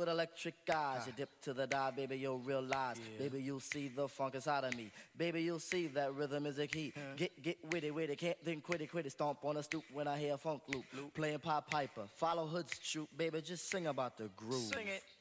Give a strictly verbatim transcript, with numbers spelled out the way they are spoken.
with electric eyes. You dip to the dive, baby, you'll realize. Yeah. Baby, you'll see the funk inside of me. Baby, you'll see that rhythm is a key. Huh. Get get witty, witty, can't think quitty, quitty. Stomp on a stoop when I hear a funk loop. Loop. Playing Pied Piper, follow Hood's troop. Baby, just sing about the groove. Sing it.